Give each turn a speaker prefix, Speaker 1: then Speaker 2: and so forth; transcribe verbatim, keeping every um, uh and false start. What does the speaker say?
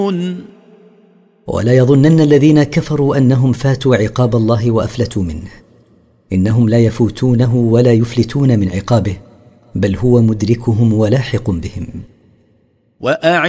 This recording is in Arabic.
Speaker 1: ولا يظنن الذين كفروا أنهم فاتوا عقاب الله وأفلتوا منه، إنهم لا يفوتونه ولا يفلتون من عقابه، بل هو مدركهم ولاحق بهم.